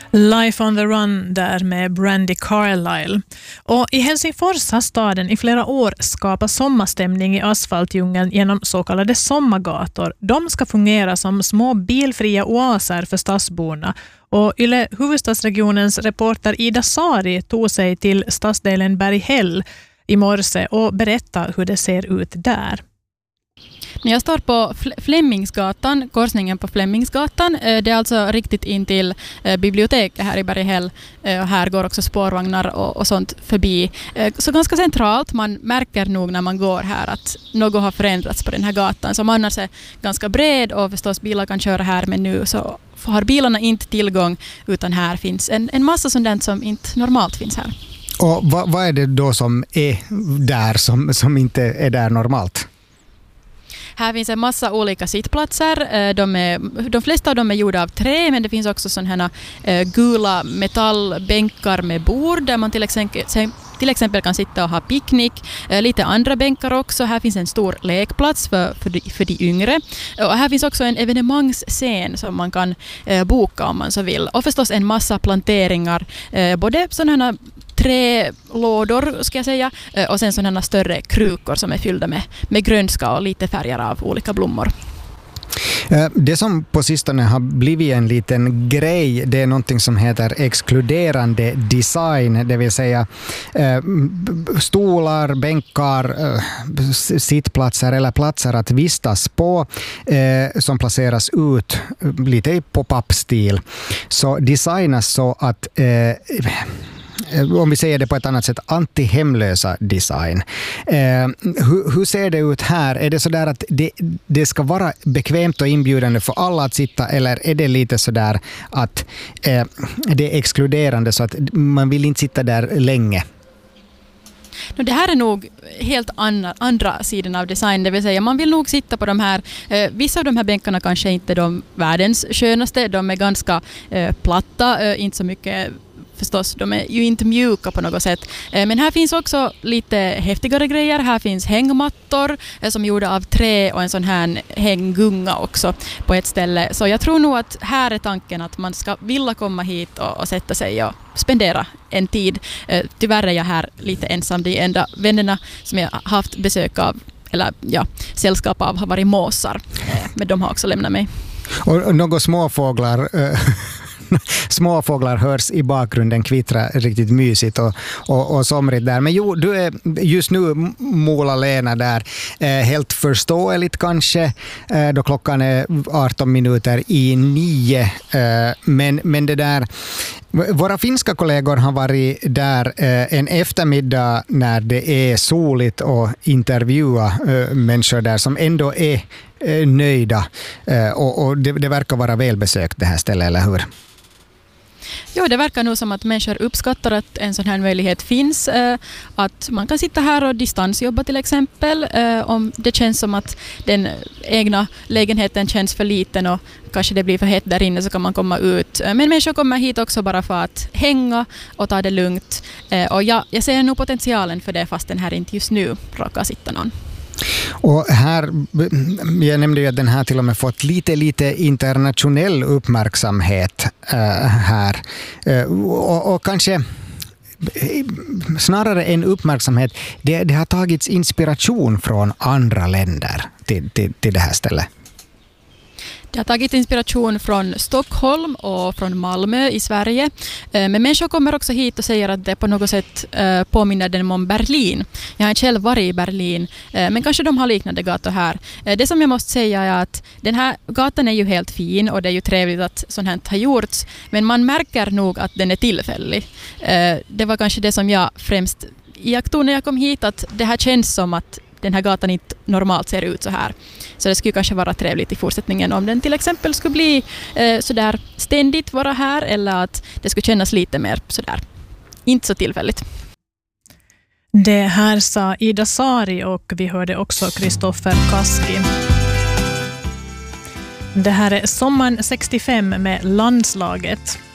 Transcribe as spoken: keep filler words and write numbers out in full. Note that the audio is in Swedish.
Life on the Run där med Brandi Carlile. Och i Helsingfors har staden i flera år skapat sommarstämning i asfaltdjungeln genom så kallade sommargator. De ska fungera som små bilfria oaser för stadsborna. Och Yle huvudstadsregionens reporter Ida Sari tog sig till stadsdelen Berghäll i morse och berättade hur det ser ut där. Jag står på Flemmingsgatan, korsningen på Flemmingsgatan. Det är alltså riktigt in till biblioteket här i Berghäll. Här går också spårvagnar och, och sånt förbi. Så ganska centralt, man märker nog när man går här att något har förändrats på den här gatan som annars är ganska bred och förstås bilar kan köra här, men nu så har bilarna inte tillgång, utan här finns en, en massa sådant som inte normalt finns här. Och vad, vad är det då som är där som, som inte är där normalt? Här finns en massa olika sittplatser. De, är, de flesta av dem är gjorda av trä, men det finns också sådana här gula metallbänkar med bord där man till exempel, till exempel kan sitta och ha picknick. Lite andra bänkar också. Här finns en stor lekplats för, för, de, för de yngre. Och här finns också en evenemangsscen som man kan boka om man så vill. Och förstås en massa planteringar, både sådana här tre lådor ska jag säga, och sen sådana större krukor som är fyllda med, med grönska och lite färger av olika blommor. Det som på sistone har blivit en liten grej, det är någonting som heter exkluderande design, det vill säga eh, stolar, bänkar, eh, sittplatser eller platser att vistas på eh, som placeras ut lite i pop-up-stil. Så designas så att eh, om vi säger det på ett annat sätt, anti-hemlösa design. Eh, hur, hur ser det ut här? Är det så där att det, det ska vara bekvämt och inbjudande för alla att sitta, eller är det lite så där att eh, det är exkluderande så att man vill inte sitta där länge? Det här är nog helt andra, andra sidan av design, det vill säga man vill nog sitta på de här, eh, vissa av de här bänkarna kanske inte de världens skönaste, de är ganska eh, platta, eh, inte så mycket förstås, de är ju inte mjuka på något sätt. Men här finns också lite häftigare grejer. Här finns hängmattor som är gjorda av trä och en sån här hänggunga också på ett ställe. Så jag tror nog att här är tanken att man ska vilja komma hit och, och sätta sig och spendera en tid. Tyvärr är jag här lite ensam. De enda vännerna som jag har haft besök av, eller ja, sällskap av, har varit måsar. Men de har också lämnat mig. Och några småfåglar... Små fåglar hörs i bakgrunden kvittra riktigt mysigt och, och, och somrigt där. Men jo, du är just nu Mola-Lena där. Eh, helt förståeligt kanske, eh, då klockan är arton minuter i nio. Eh, men, men det där... Våra finska kollegor har varit där eh, en eftermiddag när det är soligt och intervjua eh, människor där som ändå är eh, nöjda. Eh, och och det, det verkar vara välbesökt det här stället, eller hur? Jo, det verkar nog som att människor uppskattar att en sån här möjlighet finns. Eh, att man kan sitta här och distansjobba till exempel. Eh, om det känns som att den egna lägenheten känns för liten och kanske det blir för hett där inne, så kan man komma ut. Eh, men människor kommer hit också bara för att hänga och ta det lugnt. Eh, och ja, jag ser nog potentialen för det, fast den här inte just nu råkar sitta någon. Och här, jag nämnde ju att den här till och med fått lite, lite internationell uppmärksamhet äh, här. Äh, och, och kanske snarare en uppmärksamhet, det, det har tagits inspiration från andra länder till, till, till det här stället. Jag har tagit inspiration från Stockholm och från Malmö i Sverige. Men människor kommer också hit och säger att det på något sätt påminner dem om Berlin. Jag har själv varit i Berlin, men kanske de har liknande gator här. Det som jag måste säga är att den här gatan är ju helt fin och det är ju trevligt att sånt här har gjorts. Men man märker nog att den är tillfällig. Det var kanske det som jag främst iakttog när jag kom hit, att det här känns som att den här gatan inte normalt ser ut så här. Så det skulle kanske vara trevligt i fortsättningen om den till exempel skulle bli eh, sådär ständigt vara här, eller att det skulle kännas lite mer sådär, inte så tillfälligt. Det här sa Ida Sari och vi hörde också Kristoffer Kaski. Det här är Sommaren sextiofem med Landslaget.